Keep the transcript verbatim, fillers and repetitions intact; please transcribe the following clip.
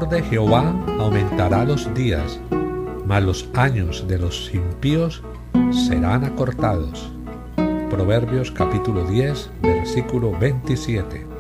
favor de Jehová aumentará los días, mas los años de los impíos serán acortados. Proverbios capítulo diez, versículo veintisiete.